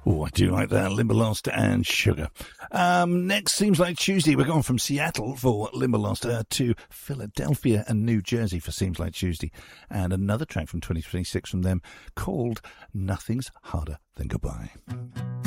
Oh, I do like that. Limberlost and Sugar. Next, Seems Like Tuesday. We're going from Seattle for Limberlost to Philadelphia and New Jersey for Seems Like Tuesday. And another track from 2026 from them called Nothing's Harder Than Goodbye.